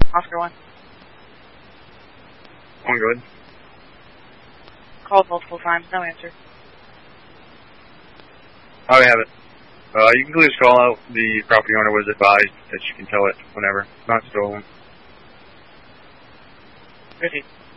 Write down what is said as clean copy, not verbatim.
Oscar 1. One good. Called multiple times, no answer. I have it. You can please call out the property owner was advised that you can tow it whenever. It's not stolen. Proceed.